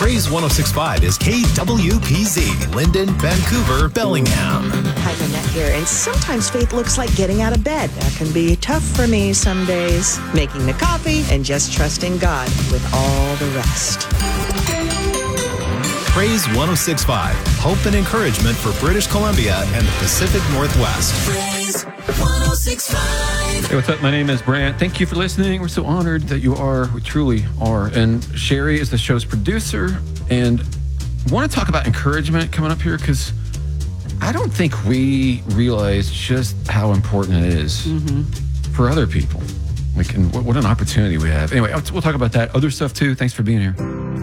Praise 106.5 is KWPZ, Linden, Vancouver, Bellingham. Hi, Annette here. And sometimes faith looks like getting out of bed. That can be tough for me some days. Making the coffee and just trusting God with all the rest. Praise 106.5, hope and encouragement for British Columbia and the Pacific Northwest. Praise 106.5. Hey, what's up? My name is Brant. Thank you for listening. We're so honored that you are. We truly are. And Sherry is the show's producer. And I want to talk about encouragement coming up here because I don't think we realize just how important it is for other people. Like, and what an opportunity we have. Anyway, we'll talk about that. Other stuff too. Thanks for being here.